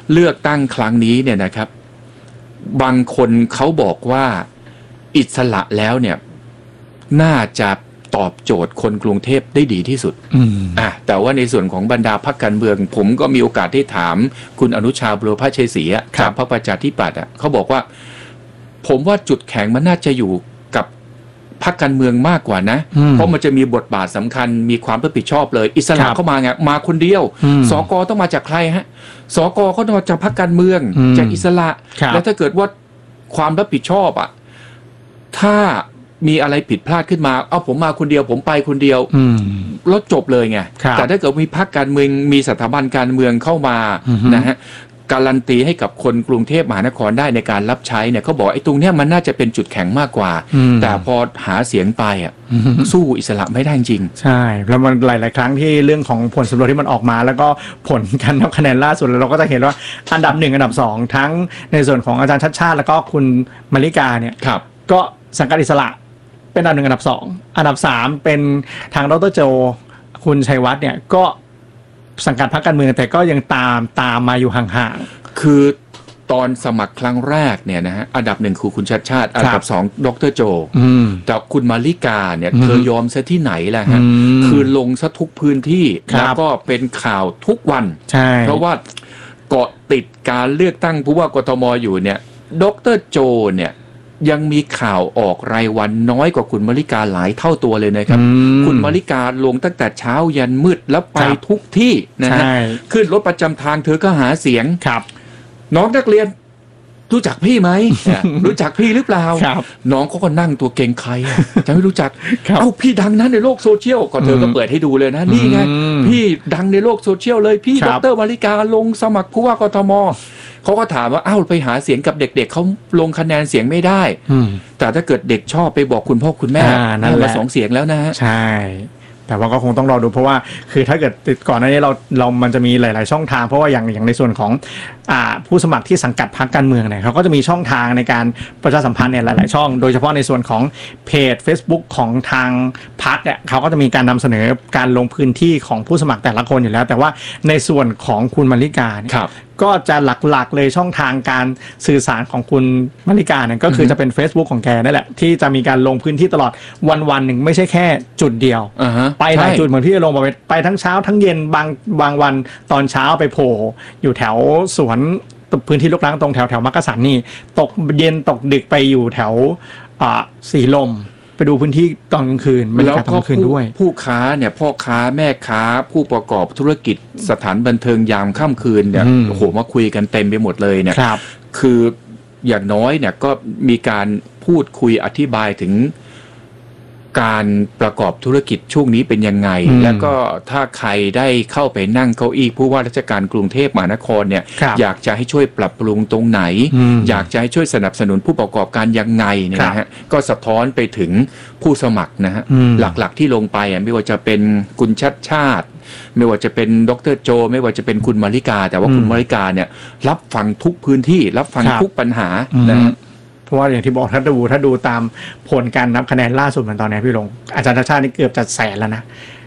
เลือกตั้งครั้งนี้เนี่ยนะครับบางคนเขาบอกว่าอิสระแล้วเนี่ยน่าจะตอบโจทย์คนกรุงเทพได้ดีที่สุดแต่ว่าในส่วนของบรรดาพรรคการเมืองผมก็มีโอกาสได้ถามคุณอนุชาบุรพชัยศรีจากพรรคประชาธิปัตย์เขาบอกว่าผมว่าจุดแข็งมันน่าจะอยู่กับพรรคการเมืองมากกว่านะเพราะมันจะมีบทบาทสำคัญมีความรับผิดชอบเลยอิสระเข้ามาไงมาคนเดียวสก.ต้องมาจากใครฮะสก.เขาต้องมาจากพรรคการเมืองจากอิสระแล้วถ้าเกิดว่าความรับผิดชอบถ้ามีอะไรผิดพลาดขึ้นมาผมมาคนเดียวผมไปคนเดียวแล้วจบเลยไงแต่ถ้าเกิดมีพรรคการเมืองมีสถาบันการเมืองเข้ามานะฮะการันตีให้กับคนกรุงเทพมหานครได้ในการรับใช้เนี่ยเขาบอกไอ้ตรงเนี้ยมันน่าจะเป็นจุดแข็งมากกว่าแต่พอหาเสียงไปสู้อิสระไม่ได้จริงใช่แล้วมันหลายๆครั้งที่เรื่องของผลสำรวจที่มันออกมาแล้วก็ผลการนับคะแนนล่าสุดเราก็จะเห็นว่าอันดับ1อันดับ2ทั้งในส่วนของอาจารย์ชัชชาติแล้วก็คุณมาริกาเนี่ยก็สังกัดอิสระเป็นอันดับ1อันดับ2อันดับ3เป็นทางดร.โจคุณชัยวัฒน์เนี่ยก็สังกัดพรรคการเมืองแต่ก็ยังตามมาอยู่ห่างๆคือตอนสมัครครั้งแรกเนี่ยนะฮะอันดับ1คือคุณชัชชาติอันดับ2ดร.โจแต่คุณมาริกาเนี่ยเธอยอมซะที่ไหนล่ะฮะคือลงซะทุกพื้นที่แล้วก็เป็นข่าวทุกวันเพราะว่าเกาะติดการเลือกตั้งผู้ว่ากทมอยู่เนี่ยดร.โจเนี่ยยังมีข่าวออกรายวันน้อยกว่าคุณมาริกาหลายเท่าตัวเลยนะครับคุณมาริกาลงตั้งแต่เช้ายันมืดแล้วไปทุกที่นะฮะขึ้นรถประจำทางเธอก็หาเสียงน้องนักเรียนรู้จักพี่ไหม รู้จักพี่หรือเปล่าน้องก็นั่งตัวเก่งใครจะไม่รู้จักพี่ดังนั้นในโลกโซเชียลก็เธอก็เปิดให้ดูเลยนะนี่ไงพี่ดังในโลกโซเชียลเลยพี่ดร.มาริกาลงสมัครผู้ว่ากทมเขาก็ถามว่าไปหาเสียงกับเด็กๆเขาลงคะแนนเสียงไม่ได้แต่ถ้าเกิดเด็กชอบไปบอกคุณพ่อคุณแม่นั่นละ2 เสียงแล้วนะใช่แต่ว่าก็คงต้องรอดูเพราะว่าคือถ้าเกิดติดก่อนหน้านี้เรามันจะมีหลายๆช่องทางเพราะว่าอย่างในส่วนของผู้สมัครที่สังกัดพรรคการเมืองเนี่ยเขาก็จะมีช่องทางในการประชาสัมพันธ์เนี่ยหลายๆช่องโดยเฉพาะในส่วนของเพจ Facebook ของทางพรรคเนี่ยเขาก็จะมีการนำเสนอการลงพื้นที่ของผู้สมัครแต่ละคนอยู่แล้วแต่ว่าในส่วนของคุณมาริกาเนี่ยก็จะหลักๆเลยช่องทางการสื่อสารของคุณมาริกาเนี่ยก็คือจะเป็น Facebook ของแกนั่นแหละที่จะมีการลงพื้นที่ตลอดวันๆหนึ่งไม่ใช่แค่จุดเดียวไปหลายจุดเหมือนที่ลงไปทั้งเช้าทั้งเย็นบางวันตอนเช้าไปโผล่อยู่แถวสวนพื้นที่ลูกรังตรงแถวมักกะสันนี่ตกเย็นตกดึกไปอยู่แถวสีลมไปดูพื้นที่ตอนกลางคืนแล้วก็ผู้ค้าเนี่ยพ่อค้าแม่ค้าผู้ประกอบธุรกิจสถานบันเทิงยามค่ำคืนเนี่ยโอ้โหมาคุยกันเต็มไปหมดเลยเนี่ยคืออย่างน้อยเนี่ยก็มีการพูดคุยอธิบายถึงการประกอบธุรกิจช่วงนี้เป็นยังไงแล้วก็ถ้าใครได้เข้าไปนั่งเก้าอี้ผู้ว่าราชการกรุงเทพมหานครเนี่ยอยากจะให้ช่วยปรับปรุงตรงไหนอยากจะให้ช่วยสนับสนุนผู้ประกอบการยังไงเนี่ยนะฮะก็สะท้อนไปถึงผู้สมัครนะฮะหลักๆที่ลงไปไม่ว่าจะเป็นคุณชัชชาติไม่ว่าจะเป็นดร.โจไม่ว่าจะเป็นคุณมาริกาแต่ว่าคุณมาริกาเนี่ยรับฟังทุกพื้นที่รับฟังทุกปัญหานะเพราะว่าอย่างที่บอกถ้าดูตามผลการนับคะแนนล่าสุดมันตอนนี้พี่ลงอาจารย์ชัชชาตินี่เกือบจะแสนแล้วนะ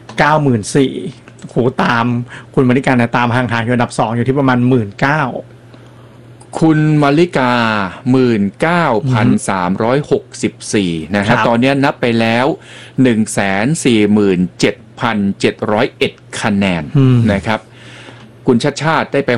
94,000 โหตามคุณมาริกาเนี่ยตามห่างๆอยู่อันดับ2อยู่ที่ประมาณ 19,000 คุณมาริกา 19,364 นะฮะตอนนี้นับไปแล้ว 147,701 คะแนนนะครับคุณชัชชาติได้ไป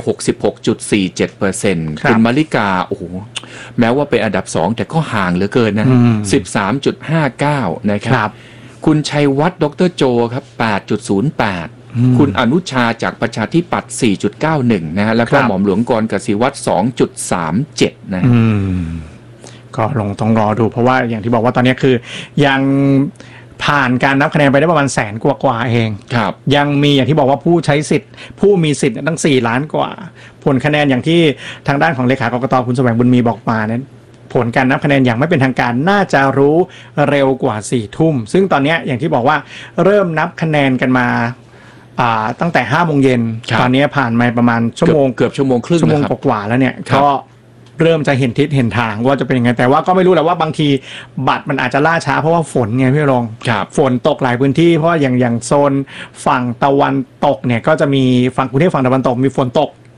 66.47% คุณมาริกาโอ้โหแม้ว่าเป็นอันดับ2แต่ก็ห่างเหลือเกินนะ 13.59 นะครับคุณชัยวัฒน์ดร.โจครับ 8.08 คุณอนุชาจากประชาธิปัตย์ 4.91 นะฮะแล้วก็หม่อมหลวงกรกสิวัฒน์ 2.37 นะก็ต้องรอดูเพราะว่าอย่างที่บอกว่าตอนนี้คือยังผ่านการนับคะแนนไปได้ประมาณ100,000 กว่าเองยังมีอย่างที่บอกว่าผู้ใช้สิทธิ์ผู้มีสิทธิ์ตั้ง4 ล้านกว่าผลคะแนนอย่างที่ทางด้านของเลขากกต.คุณแสวงบุญมีบอกมานั้นผลการนับคะแนนอย่างไม่เป็นทางการน่าจะรู้เร็วกว่า 4 ทุ่มซึ่งตอนนี้อย่างที่บอกว่าเริ่มนับคะแนนกันมาตั้งแต่ 5 โมงเย็นตอนนี้ผ่านมาประมาณชั่วโมงเกือบชั่วโมงครึ่งชั่วโมงกว่าแล้วเนี่ยก็เริ่มจะเห็นทิศเห็นทางว่าจะเป็นยังไงแต่ว่าก็ไม่รู้แหละว่าบางทีบัตรมันอาจจะล่าช้าเพราะว่าฝนไงพี่รองฝนตกหลายพื้นที่เพราะอย่างโซนฝั่งตะวันตกเนี่ยก็จะมีฝั่งกรุงเทพฝั่งตะวันตกมีฝนตก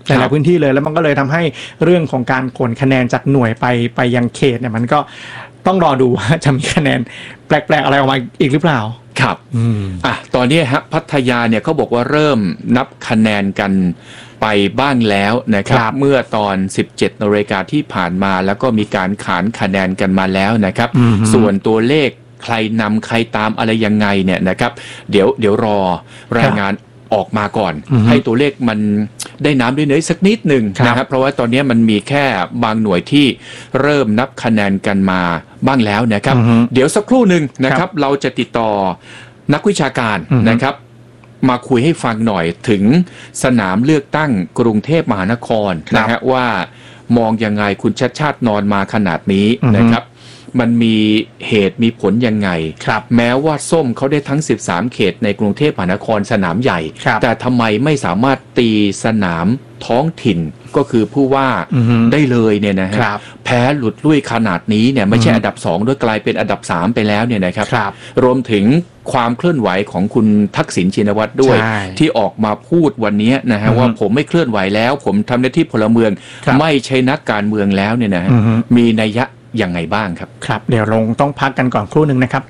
หลายๆพื้นที่เลยแล้วมันก็เลยทำให้เรื่องของการขนคะแนนจากหน่วยไปยังเขตเนี่ยมันก็ต้องรอดูว่าจะมีคะแนนแปลกๆอะไรออกมาอีกหรือเปล่าครับตอนนี้ฮะพัทยาเนี่ยเขาบอกว่าเริ่มนับคะแนนกันไปบ้างแล้วนะครับเมื่อตอน 17 น.ที่ผ่านมาแล้วก็มีการขานคะแนนกันมาแล้วนะครับส่วนตัวเลขใครนำใครตามอะไรยังไงเนี่ยนะครับเดี๋ยวรอรายงานออกมาก่อนให้ตัวเลขมันได้น้ำด้วยเนยสักนิดหนึ่งนะครับเพราะว่าตอนนี้มันมีแค่บางหน่วยที่เริ่มนับคะแนนกันมาบ้างแล้วนะครับเดี๋ยวสักครู่หนึ่งนะครับเราจะติดต่อนักวิชาการนะครับมาคุยให้ฟังหน่อยถึงสนามเลือกตั้งกรุงเทพมหานครนะฮะว่ามองยังไงคุณชัชชาตินอนมาขนาดนี้นะครับมันมีเหตุมีผลยังไงแม้ว่าส้มเขาได้ทั้ง13เขตในกรุงเทพมหานครสนามใหญ่แต่ทำไมไม่สามารถตีสนามท้องถิ่นก็คือผู้ว่าได้เลยเนี่ยนะฮะแพ้หลุดลุ่ยขนาดนี้เนี่ยไม่ใช่อันดับ2ด้วยกลายเป็นอันดับ3ไปแล้วเนี่ยนะครับรวมถึงความเคลื่อนไหวของคุณทักษิณชินวัตรด้วยที่ออกมาพูดวันนี้นะฮะว่าผมไม่เคลื่อนไหวแล้วผมทำหน้าที่พลเมืองไม่ใช่นักการเมืองแล้วเนี่ยนะฮะมีนัยยะยังไงบ้างครับครับเดี๋ยวลงต้องพักกันก่อนครู่นึงนะครับ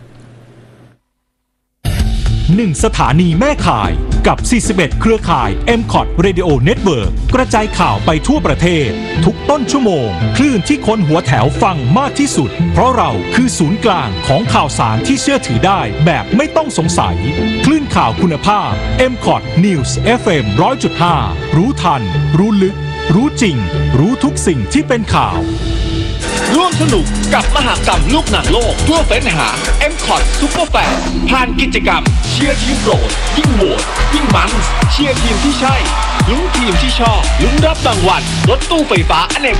1 สถานีแม่ข่ายกับ 41 เครือข่าย MCOT Radio Network กระจายข่าวไปทั่วประเทศทุกต้นชั่วโมงคลื่นที่คนหัวแถวฟังมากที่สุดเพราะเราคือศูนย์กลางของข่าวสารที่เชื่อถือได้แบบไม่ต้องสงสัยคลื่นข่าวคุณภาพ MCOT News FM 100.5 รู้ทันรู้ลึกรู้จริงรู้ทุกสิ่งที่เป็นข่าวร่วมสนุกกับมหกรรมลูกหนังโลกเพื่อเฟ้นหา MCOT Super Fan ผ่านกิจกรรมเชียร์ทีมโปรดยิ่งโหวตยิ่งมันเชียร์ทีมที่ใช่ลุ้นทีมที่ชอบลุ้นรับรางวัลรถตู้ไฟฟ้าอเนก